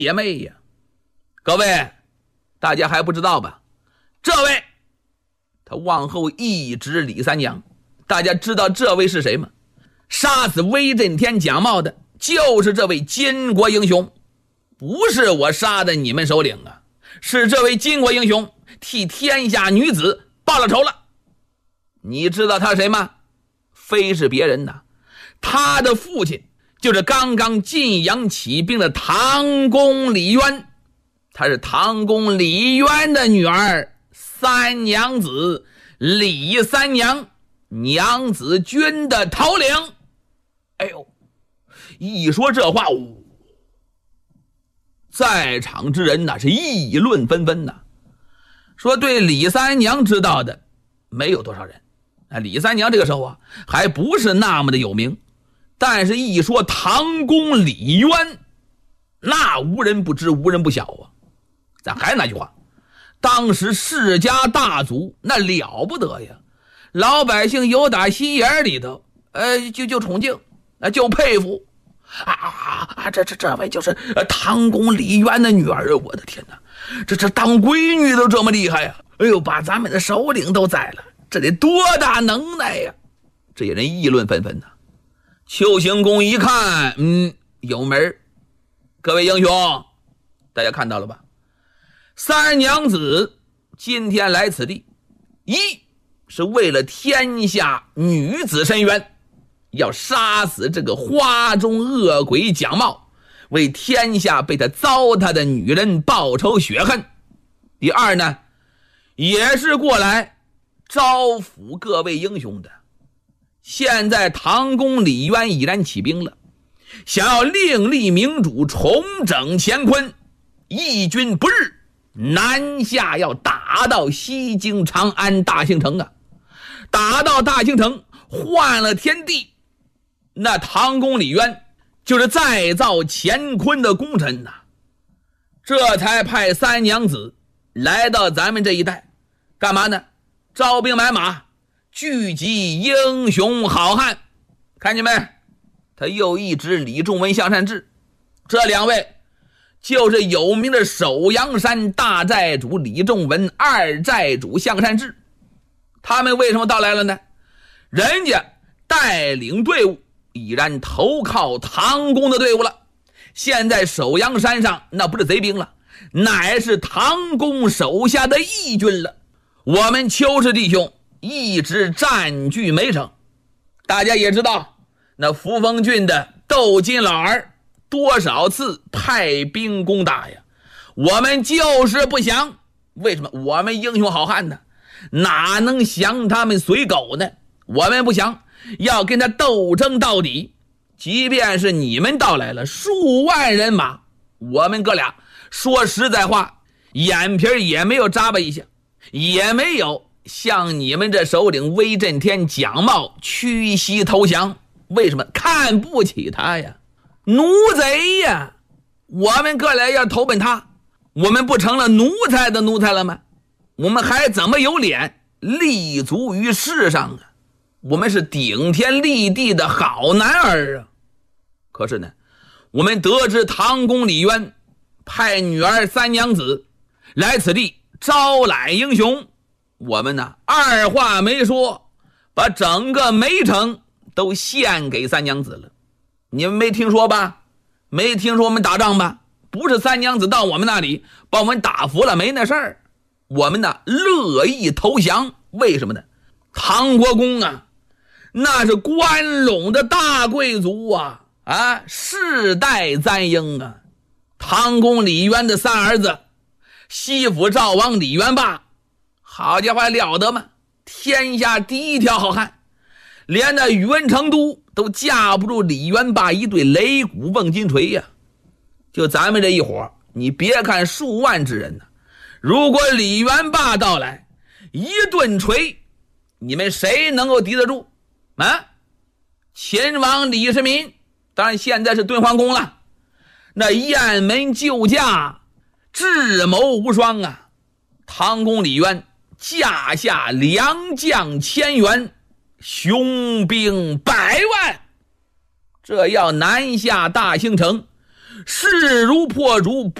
也没呀。各位，大家还不知道吧？这位，他往后一指李三娘，大家知道这位是谁吗？杀死威震天蒋茂的就是这位巾帼英雄，不是我杀的你们首领啊，是这位巾帼英雄替天下女子报了仇了。你知道他谁吗？非是别人呐，他的父亲就是刚刚晋阳起兵的唐公李渊，他是唐公李渊的女儿三娘子李三娘，娘子军的头领。哎呦，一说这话，在场之人那是议论纷纷呐。说对李三娘知道的没有多少人，李三娘这个时候啊还不是那么的有名，但是一说唐公李渊，那无人不知无人不晓啊。咱还是那句话，当时世家大族那了不得呀，老百姓有打心眼里头就崇敬，就佩服这位就是唐公李渊的女儿啊！我的天哪，这当闺女都这么厉害呀！哎呦，把咱们的首领都宰了，这得多大能耐呀！这些人议论纷纷呐。邱行公一看，有门。各位英雄，大家看到了吧？三娘子今天来此地，一是为了天下女子伸冤，要杀死这个花中恶鬼蒋茂，为天下被他糟蹋的女人报仇雪恨。第二呢，也是过来招抚各位英雄的。现在唐公李渊已然起兵了，想要另立明主，重整乾坤，义军不日，南下要打到西京长安大兴城啊！打到大兴城，换了天地，那唐公李渊就是再造乾坤的功臣呐。这才派三娘子来到咱们这一带，干嘛呢？招兵买马，聚集英雄好汉。看见没？他又一指李仲文、向善志，这两位就是有名的首阳山大寨主李仲文，二寨主向善志。他们为什么到来了呢？人家带领队伍已然投靠唐公的队伍了，现在首阳山上那不是贼兵了，乃是唐公手下的义军了。我们邱氏弟兄一直占据梅城，大家也知道那扶风郡的窦金老儿多少次派兵攻打呀，我们就是不降。为什么？我们英雄好汉呢，哪能降他们随狗呢？我们不降，要跟他斗争到底。即便是你们到来了数万人马，我们哥俩说实在话，眼皮也没有眨巴一下，也没有向你们这首领威震天蒋茂屈膝投降。为什么？看不起他呀，奴贼呀！我们哥俩要投奔他，我们不成了奴才的奴才了吗？我们还怎么有脸立足于世上啊？我们是顶天立地的好男儿啊！可是呢，我们得知唐公李渊派女儿三娘子来此地招揽英雄，我们呢二话没说，把整个梅城都献给三娘子了。你们没听说吧？没听说我们打仗吧？不是三娘子到我们那里把我们打服了，没那事儿。我们呢乐意投降。为什么呢？唐国公啊，那是关陇的大贵族啊，世代簪缨啊。唐公李渊的三儿子，西府赵王李元霸，好家伙，了得吗？天下第一条好汉，连那宇文成都都架不住李元霸一对擂鼓瓮金锤呀。就咱们这一伙，你别看数万之人呢，如果李元霸到来一顿锤，你们谁能够敌得住啊？秦王李世民，当然现在是敦煌宫了，那雁门救驾，智谋无双啊。唐公李渊架下良将1000员，雄兵100万，这要南下大兴城， 势如破竹，